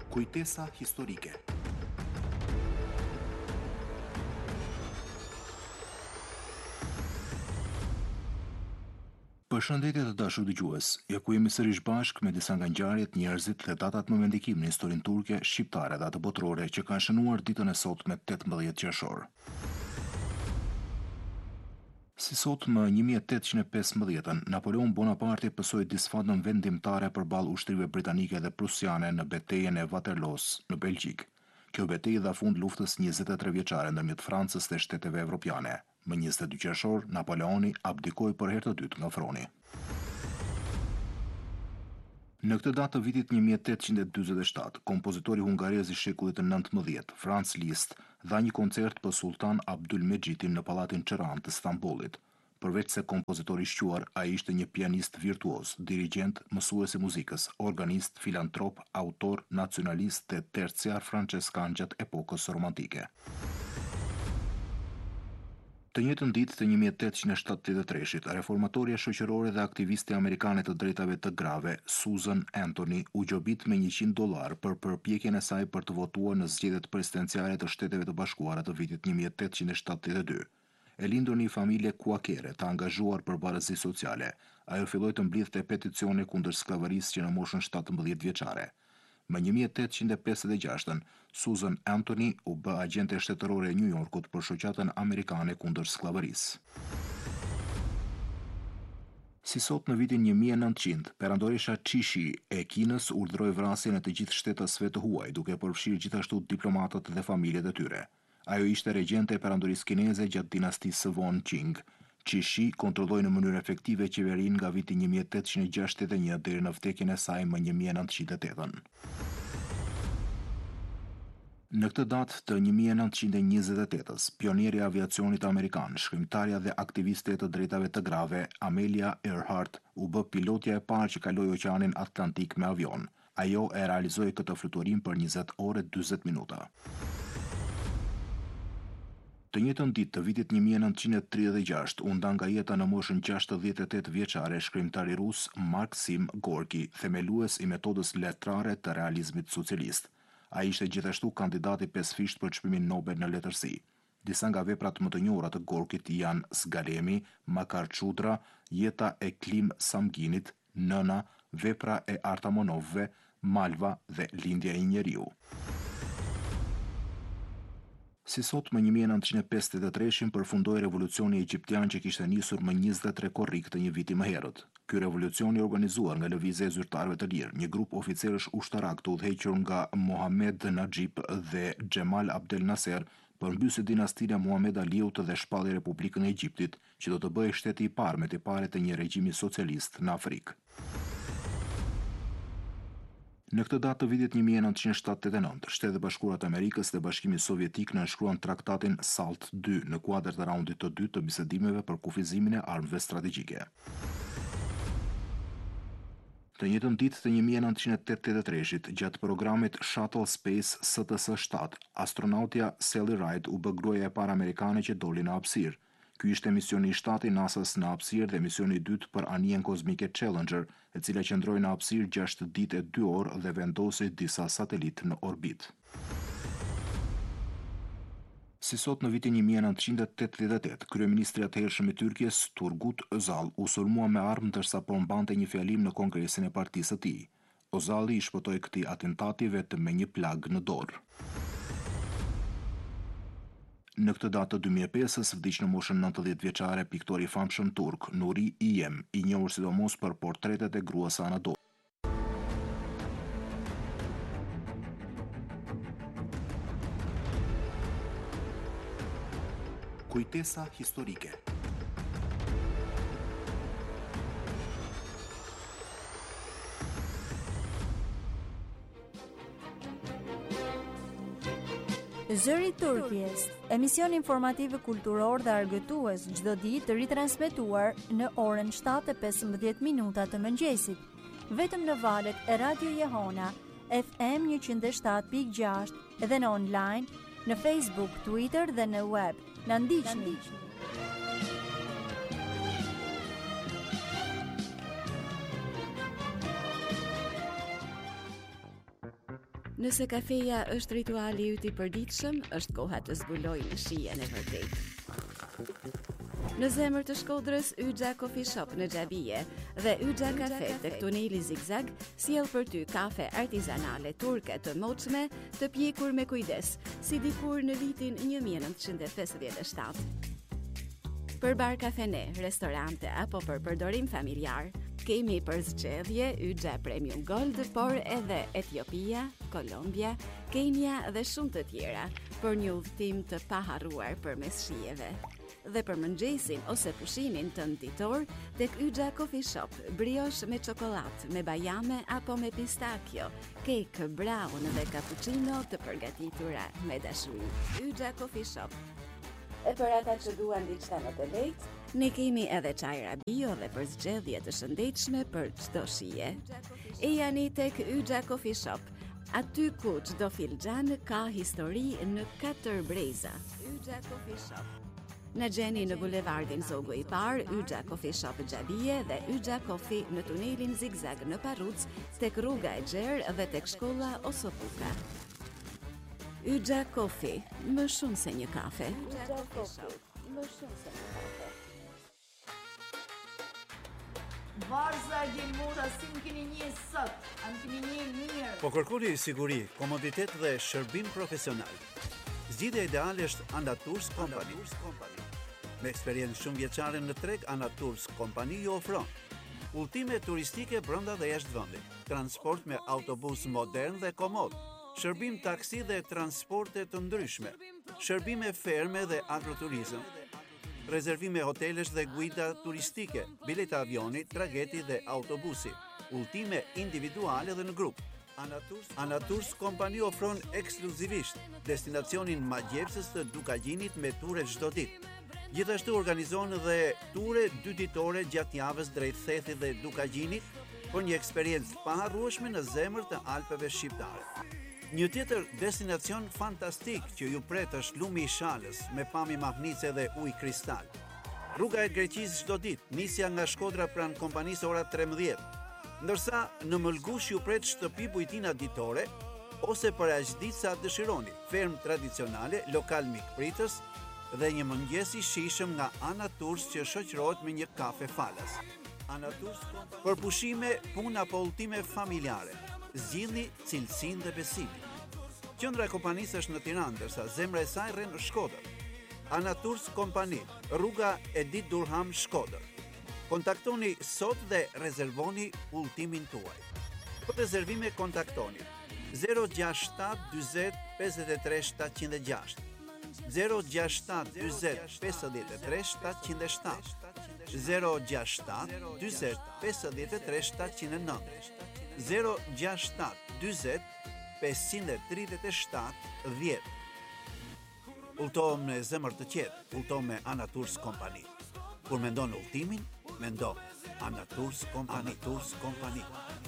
Kujtesa historike. Përshëndetje të dashur dëgjues. Ja ku jemi sërish bashk me disa nga ngjarjet, njerëzit dhe datat më vendikim në historinë turke, shqiptare dhe atë botërore që kanë shënuar ditën e sotme 18 qershor. Si sot më 1815-ën, Napoleon Bonaparte pësoi disfatën vendimtare përballë ushtrive britanike dhe prusiane në betejën e Waterloos në Belgjik. Kjo betejë dha fund luftës 23 vjeçare ndërmjet Francës dhe shteteve evropiane. Më 22 qershor, Napoleoni abdikoi për herë të dytë nga froni. Në këtë datë të vitit 1847, kompozitori hungarez i shekullit të 19, Franz Liszt, dha një koncert për Sultan Abdulmegjidin në pallatin Çeran të Stambollit. Përveç se kompozitor i shquar, ai ishte një pianist virtuoz, dirigjent, mësues i muzikës, organist, filantrop, autor, nacionalist dhe terciar franceskan gjatë epokës romantike. Të njëjtën ditë të 1873-shit, reformatoria shoqërore dhe aktiviste amerikane të drejtave të grave, Susan Anthony, u gjobit me $100 për përpjekjen e saj për të votuar në zgjedhjet presidenciale të Shteteve të Bashkuara të vitit 1872. E lindur në një familje kuakere të angazhuar për barësi sociale. Ajo filloi të mblidhte peticione kundër skllavërisë që në moshën 17 vjeçare. Më 1856-ën, Susan Anthony u bë agjente shtetërore e New Yorkut për shoqatën amerikane kundër skllavërisë. Si sot në vitin 1900, perandoresha Cixi e Kinës urdhëroi vrasjen e të gjithë shtetësve të huaj, duke përfshirë gjithashtu diplomatët dhe familjet e tyre. Ajo ishte regjente e perandorisë kineze gjatë dinastisë së Von Qing. Cixi kontrolloi në mënyrë efektive qeverinë nga viti 1861 deri në vdekjen e saj më 1908. Në këtë datë të 1928-s, pionieri i aviacionit amerikan, shkrimtarja dhe aktiviste e të drejtave të grave, Amelia Earhart, u bë pilotja e parë që kaloi Oqeanin Atlantik me avion. Ajo e realizoi këtë fluturim për 20 orë 40 minuta. Të njëjtën ditë të vitit 1936, u nda nga jeta në moshën 68 vjeçare shkrimtari rus Maksim Gorki, themelues i metodës letrare të realizmit socialist. Ai ishte gjithashtu kandidati pesfisht për çmimin Nobel në letërsi. Disa nga veprat më të njohura të Gorkit janë Zgalemi, Makar Çudra, Jeta e Klim Samginit, Nëna, Vepra e Artamonovëve, Malva dhe Lindja e njeriu. Si sot më 1953 përfundoi revolucioni egjiptian që kishte nisur më 23 korrik të një viti më herët. Ky revolucion i organizuar nga Lëvizja e Zyrtarëve të Lirë, një grup oficerësh ushtarak të udhëhequr nga Mohamed Najib dhe Xhemal Abdel Nasser, përmbysi dinastinë e Muhamed Aliut dhe shpalli Republikën e Egjiptit, që do të bëhej shteti i parë me tipare të një regjimi socialist në Afrikë. Në këtë datë të vitit 1979, Shtetet e Bashkuara të Amerikës dhe Bashkimi Sovjetik nënshkruan traktatin SALT II në kuadër të raundit të dytë të bisedimeve për kufizimin e armëve strategjike. Të njëjtën ditë të 1983-shit, gjatë programit Shuttle Space STS-7, astronautja Sally Ride u bë gruaja e parë amerikane që doli në hapësirë. Ky ishte misioni i 7 i NASA-s në hapësirë dhe misioni i dytë për anijen kozmike Challenger, e cila qëndroi në hapësirë 6 ditë e 2 orë dhe vendosi disa satelitë në orbitë. Si sot në vitin 1988, kryeministri i atëhershëm i Turqisë, Turgut Özal, u sulmua me armë ndërsa po mbante një fjalim në kongresin e partisë së tij. Özali i shpëtoi këtij atentati vetëm me një plag në dorë. Në këtë datë të 2005-s vdiq në moshën 90 vjeçare piktori i famshëm turk Nuri Iyem, i njohur sidomos për portretet e gruas së Anadolu. Kujtesa historike. Zëri i Turqisë, emision informativ kulturor dhe argëtues çdo ditë ritransmetuar në orën 7:15 të mëngjesit, vetëm në valët e Radio Jehona, FM 107.6 dhe në online, në Facebook, Twitter dhe në web. Na ndiqni. Nëse kafeja është rituali yt I përditshëm, është koha të zbulojnë shijen e vërtetë. Në zemër të Shkodrës, Yxha Coffee Shop në Xhabije dhe Yxha Cafe tek tuneli Zigzag sjell për ty kafe artizanale turke të moçme, të pjekur me kujdes, si dikur në vitin 1957. Për bar kafene, restorante apo për përdorim familjar, kemi për zgjedhje Yxha Premium Gold, por edhe Etiopia, Kolombia, Kenia dhe shumë të tjera, për një udhëtim të paharruar përmes shijeve. Dhe për mëngjesin ose pushimin tënd ditor, tek Yxha Coffee Shop, brioche me çokollatë, me bajame apo me pistakjo, kek, brown dhe cappuccino të përgatitura me dashuri. Yxha Coffee Shop. E për ata që duan diçka më të lehtë, ne kemi edhe çajra bio dhe për zgjedhje të shëndetshme për çdo shije. E jani tek Yxha Coffee Shop, aty ku çdo filxhan ka histori në 4 breza. Yxha Coffee Shop. Në gjeni në bulevardin Zogu I Parë, Yxha Coffee Shop Xhabije dhe Yxha Coffee në tunelin Zigzag në Parruc, tek rruga e Gjerë dhe tek shkolla Osopuka. Yxha Coffee, më shumë se një kafe. Yxha Coffee, më shumë se një kafe. Varza Gjelmota, si më keni një sot, a më keni një mirë. Po kërkoni siguri, komoditet dhe shërbim profesional. Zgjidhja ideale është Anatours Company. Me eksperiencë shumë vjeçare në treg, Anatours Company ju ofron udhëtime turistike brenda dhe jashtë vendit, transport me autobus modern dhe komod, shërbim taksi dhe transporte të ndryshme, shërbime ferme dhe agroturizëm, rezervime hotelesh dhe guida turistike, bileta avioni, trageti dhe autobusi, udhëtime individuale dhe në grup. Anatours Company ofron ekskluzivisht destinacionin magjepsës të Dukagjinit me ture çdo ditë. Gjithashtu organizon dhe ture 2 ditore gjatë javës drejt Thethit dhe Dukagjinit për një eksperiencë paharrueshme në zemër të Alpeve shqiptare. Një tjetër destinacion fantastik që ju pret është Lumi I Shalës me pamje mahnice dhe ujë kristal. Rruga e Greqisë çdo ditë, nisja nga Shkodra pranë kompanisë ora 13. Ndërsa në Mëlgush ju pret shtëpi bujtina ditore ose për aq sa dëshironi, ferm tradicionale, lokal mikpritës dhe një mëngjes I shijshëm nga Anatours që shoqërohet me një kafe falas. Anatours për pushime, punë apo udhëtime familjare. Zgjidhni cilësinë dhe besimin. Qendra e kompanisë është në Tiranë, ndërsa zemra e saj rrin në Shkodër. Anatours Company, rruga Edit Durham, Shkodër. Kontaktoni sot dhe rezervoni udhëtimin tuaj. Për rezervime kontaktoni 067 40 53 706, 067 40 53 707, 067 40 53 709, 067 40 537 10. Udhëtohem me zemër të qetë, udhëtohem me Anatours Company. Kur mendon udhëtimin, mendo Anatours Company.